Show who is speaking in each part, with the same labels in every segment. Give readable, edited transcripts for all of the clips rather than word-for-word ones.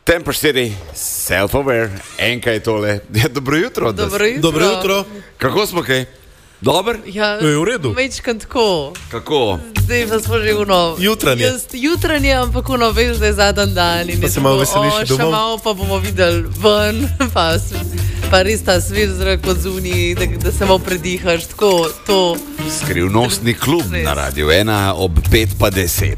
Speaker 1: Temper City, self-aware, enka je tole. Ja, dobro jutro.
Speaker 2: Dobro jutro.
Speaker 1: Kako smo kaj? Dober?
Speaker 2: Ja,
Speaker 3: je v redu.
Speaker 2: Večkrat tako.
Speaker 1: Kako?
Speaker 2: Zdaj pa smo že
Speaker 3: jutranje.
Speaker 2: Jutranje, ampak veš, da je zadnji dan.
Speaker 3: Pa se malo veseliš domov.
Speaker 2: Še malo pa bomo videli ven, pa res ta svež zrak od zunij, da se malo predihaš. Tako, to.
Speaker 1: Skrivnostni klub na Radio 1 ob 5:10.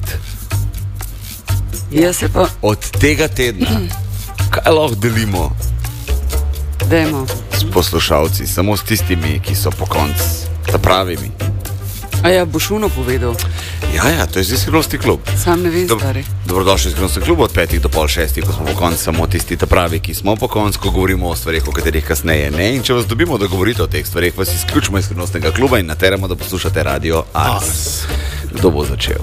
Speaker 4: Pa...
Speaker 1: Od tega tedna, kaj lahko delimo?
Speaker 4: Dajmo.
Speaker 1: S poslušalci, samo s tistimi, ki so po koncu pravimi.
Speaker 4: A ja, boš uno povedal?
Speaker 1: Ja, to je zdaj skrivnostni klub.
Speaker 4: Sam ne vem, stari.
Speaker 1: Dobrodošli v skrivnostni klub od 5 do pol 6, ko smo po koncu samo tisti pravi, ki smo po koncu, ko govorimo o stvarih, o katerih kasneje ne. In če vas dobimo, da govorite o teh stvarih, vas izključimo iz skrivnostnega kluba in nateramo, da poslušate Radio Ars. Kdo bo začel?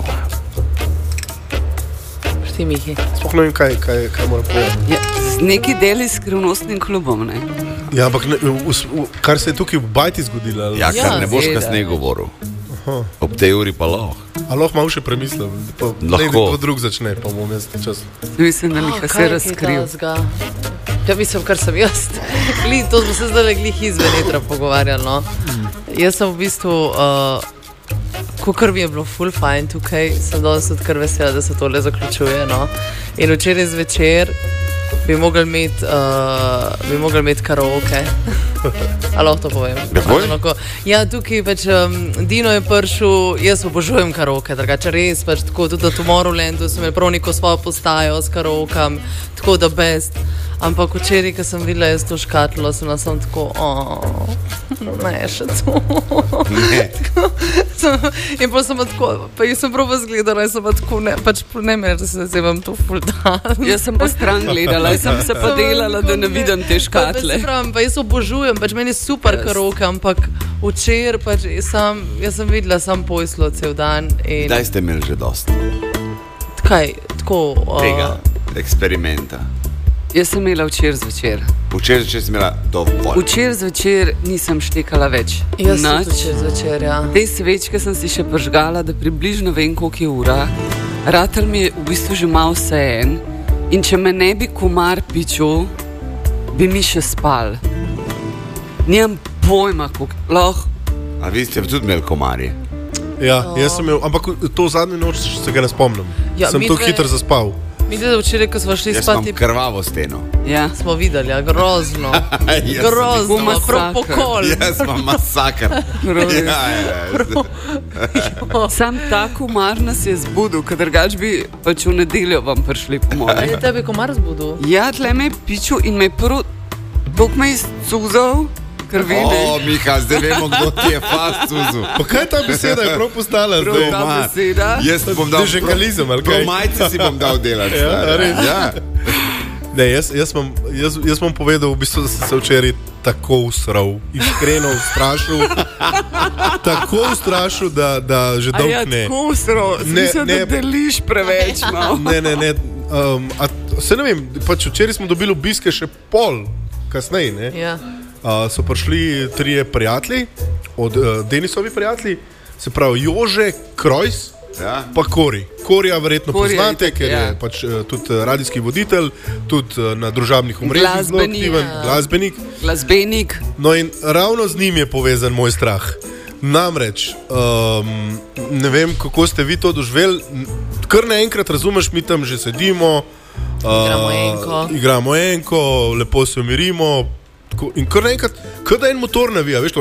Speaker 3: Sploh ne vem, kaj moram povedati.
Speaker 4: Ja, z neki deli skrivnostnim klubom, ne?
Speaker 3: Ja, ampak kar se je tukaj v bajti zgodilo.
Speaker 1: Ja, kar ne boš kasneje govoril. Aha. Ob tej uri pa lahko.
Speaker 3: A lahko malo še premislim.
Speaker 1: Lahko.
Speaker 3: Ne, drug začne, pa bom jaz čas.
Speaker 4: Mislim, da mi se razkril.
Speaker 2: Ja, mislim, kar sem jaz. To smo se zdaj glih izven etra pogovarjali, no. Jaz sem v bistvu... Kar mi je bilo ful fajn tukaj, sem danes tudi kar vesela, da se tole zaključuje, no. In včeraj zvečer bi mogli imeti karaoke. A lahko to povem? Ja, tukaj pač Dino je prišel, jaz obožujem karaoke, drugače res, pač tako, tudi na Tomorrowlandu sem imel prav neko svojo postajo s karaokam, tako da best. Ampak včeraj, ko sem videla jaz to škatlo, sem tako, ne, še to.
Speaker 1: Ne.
Speaker 2: In pa sem tako, pa jaz sem prav zgledala in sem tako, ne, pač ne me, da se zdaj vam to ful dan.
Speaker 4: Jaz sem pa stran gledala, jaz sem se pa delala, da ne vidim te škatle.
Speaker 2: Pa jaz obožujem, pač meni je super karaoke, ampak včeraj pač jaz sem videla sam pojslo cel dan.
Speaker 1: Daj ste imeli že dost?
Speaker 2: Kaj, tako...
Speaker 1: Tega eksperimenta.
Speaker 4: Jaz sem imela včeraj zvečer.
Speaker 1: Včeraj sem imela dovolj.
Speaker 4: Včeraj zvečer nisem štekala več.
Speaker 2: Jaz sem včeraj zvečer, ja.
Speaker 4: Te svečke sem si še pržgala, da približno vem, koliko je ura. Ratel mi je v bistvu že malo vseeno. In če me ne bi komar pičil, bi mi še spal. Nimam pojma, koliko lahko.
Speaker 1: A vi ste tudi imeli komarje?
Speaker 3: Ja, jaz sem imel, ampak to zadnjo noč se ga ne spomnim.
Speaker 2: Ja,
Speaker 3: sem to hitro zaspal.
Speaker 2: Vidite, da včeraj, ko smo šli spati...
Speaker 1: Jaz imam krvavo steno.
Speaker 4: Ja.
Speaker 2: Smo videli, ja, grozno. Grozno, prav pokol.
Speaker 1: Jaz imam masakr.
Speaker 4: Sam ta komar nas je zbudil, ker drugač bi pač v nedeljo vam prišli po moje.
Speaker 2: Je tebi komar zbudil?
Speaker 4: Ja, tle me je pičil in me je prvo... Dok me je izcuzal, krvi ne.
Speaker 1: Miha, zdaj vemo, kdo ti je fast cuzil.
Speaker 3: Pa kaj ta beseda je prav postala zdaj?
Speaker 4: Ta beseda.
Speaker 1: Jaz ti bom dal...
Speaker 3: Dežengalizem, ali kaj?
Speaker 1: Majce si bom dal delati.
Speaker 3: Ja, res.
Speaker 1: Ja.
Speaker 3: Ne, jaz bom povedal, v bistvu, da sem se včeraj tako usral, iskreno ustrašil, tako ustrašil, da že dolg ne.
Speaker 4: A ja, tako usral, mislim, da deliš preveč malo.
Speaker 3: Ne, se ne vem, pač včeraj smo dobili obiske še pol kasneje, ne?
Speaker 2: Ja.
Speaker 3: So prišli 3 prijatelji, od Denisovi prijatelji, se pravi Jože, Krojs,
Speaker 1: Ja.
Speaker 3: Pa Korija verjetno poznate, ker
Speaker 4: ja.
Speaker 3: Je pač tudi radijski voditelj, tudi na družabnih omrežjih zelo aktiven, glasbenik. No in ravno z njim je povezan moj strah. Namreč, ne vem, kako ste vi to doživeli, kar naenkrat razumeš, mi tam že sedimo, igramo enko, lepo se umirimo in kar naenkrat, kada en motor navija, veš to,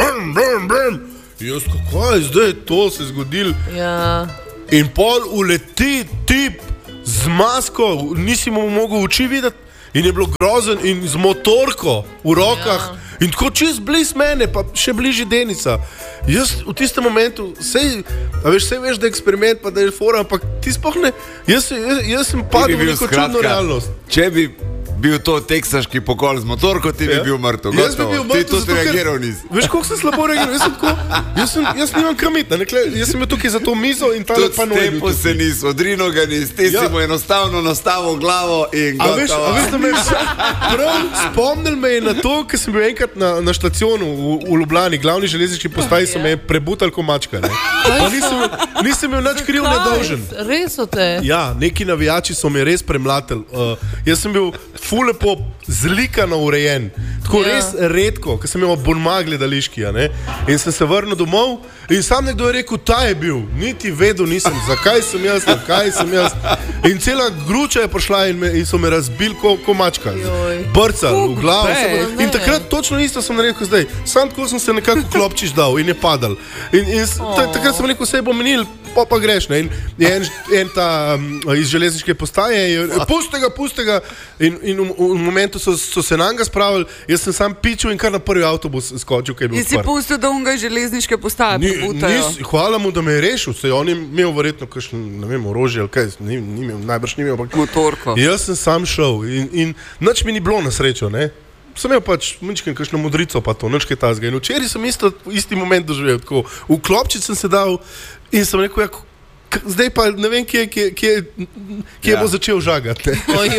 Speaker 3: jaz, kako je zdaj to se zgodil?
Speaker 2: Ja.
Speaker 3: In pol uleti tip z masko, nisi mu mogel oči videti in je bilo grozen in z motorko v rokah in tako čist bliz mene, pa še bližje Denisa. Jaz v tistem momentu, sej veš, da je eksperiment, pa da je fora, ampak ti sploh ne, jaz sem padel v neko čudno realnost.
Speaker 1: Če bi bil to teksaški pokol z motorko, ti bi bil mrtev.
Speaker 3: Jaz bi bil mrtev.
Speaker 1: Ti tudi reagiral nisi.
Speaker 3: Veš, koliko sem slabo reagiral? Jaz nimam kamit. Jaz sem bil tukaj za to mizo in tale pa noj.
Speaker 1: Tempo se nisi, odrino ga nisi, ti si mu enostavno nastavil glavo in
Speaker 3: gotovo. A veš, da me prav spomnil me je na to, ker sem bil enkrat na štacionu v Ljubljani, glavni železniški postaji, so me prebutali ko mačka. Nisem imel nič kriv nedolžen.
Speaker 2: Res so te?
Speaker 3: Ja, neki navijači so me res premlatili. Jaz sem bil ful lepo zlikano urejen. Tako res redko, ker sem imel bonma gledališki, in sem se vrnil domov in sam nekdo je rekel, ta je bil. Niti vedel nisem, zakaj sem jaz. In cela gruča je prišla in so me razbili ko mačka. Brcali v glavo. In takrat točno isto sem rekel zdaj. Sam tako sem se nekako klopčiš dal in je padal. In takrat sem rekel, vse bo menil, pa greš. In en ta iz železniške postaje, pusti ga. In v momentu so se na njega spravili, jaz sem sam pičil in kar na prvi avtobus skočil, kaj je bil.
Speaker 4: In si pustil, da on ga iz železniške postaje prebutajo?
Speaker 3: Hvala mu, da me je rešil. Sej on je imel verjetno kakšno, ne vem, orožje ali kaj, najbrž ni imel.
Speaker 4: Motorko.
Speaker 3: Jaz sem sam šel in nič mi ni bilo na srečo, ne. Sem imel pač kakšno modrico pa to, nič kaj tazga. In včeraj sem isti moment doživel, tako v klopčic sem se dal in sem rekel, zdaj pa ne vem, kje bo začel žagati.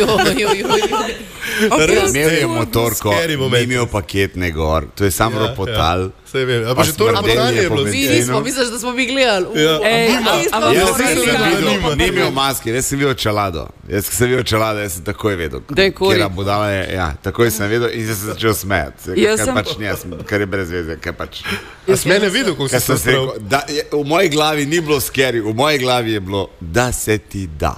Speaker 1: Imel je motorko, ni imel paketne gor, to je sam ropotal.
Speaker 3: Sej vem, pa že to ropotanje je bilo.
Speaker 2: Misliš, da smo mi gledali?
Speaker 1: Ni imel maske, jaz sem videl čelado. Jaz sem takoj vedel. Kjera budala je, takoj sem vedel in sem se začel smejati. Kar je brez veze, kaj pač.
Speaker 3: A si mene videl, kako si se sprav?
Speaker 1: V moji glavi ni bilo scary, v moji glavi je bilo, da se ti da.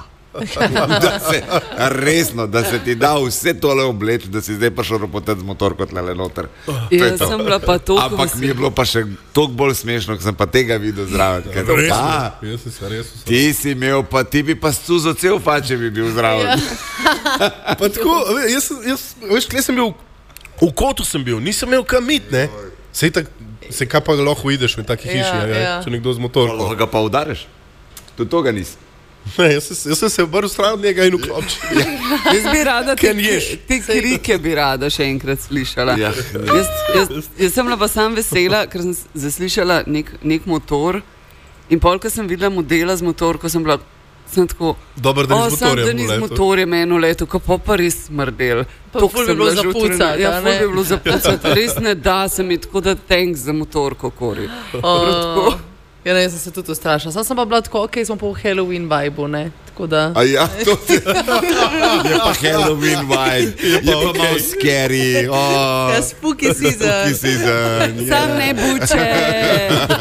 Speaker 1: Resno, da se ti da vse tole obleči, da si zdaj prišel ropotati z motorko tlele noter. Ampak mi je bilo pa še toliko bolj smešno, ko sem pa tega videl zraven. Ti si imel, pa ti bi pa suzo cel fače bi bil zraven.
Speaker 3: Pa tako, veš, kje sem bil, v kotu sem bil, nisem imel kamit, ne. Sej kaj pa ga lahko ideš v taki hiši, če nekdo z motorko.
Speaker 1: Lahko ga pa udariš, tudi toga nisi.
Speaker 3: Ne, jaz sem se obrnil stran od njega in vklopčil.
Speaker 4: Jaz bi rada te krike bi rada še enkrat slišala. Jaz sem bila pa sam vesela, ker sem zaslišala nek motor in pol, ko sem videla modela z motorko, sem bila tako,
Speaker 3: dober, da ni z
Speaker 4: motorjem eno leto, ko pa res smrdel.
Speaker 2: Ful bi bilo zapucati.
Speaker 4: Ja, ful bi bilo zapucati. Res ne da se mi tako, da tanks za motorko kori.
Speaker 2: Ja, ne, jaz sem se tudi ustrašila. Sam sem pa bila tako, smo pa v Halloween vibe, ne? Tako da...
Speaker 1: A ja, to je pa Halloween vibe. Je pa malo scary.
Speaker 2: Ja, spooky season.
Speaker 4: Sam ne buče.